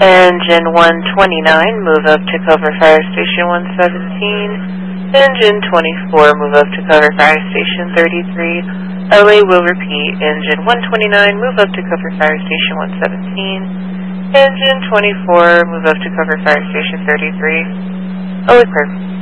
Engine 129, move up to cover Fire Station 117. Engine 24, move up to cover Fire Station 33. LA will repeat. Engine 129, move up to cover Fire Station 117. Engine 24, move up to cover Fire Station 33. LA perfect.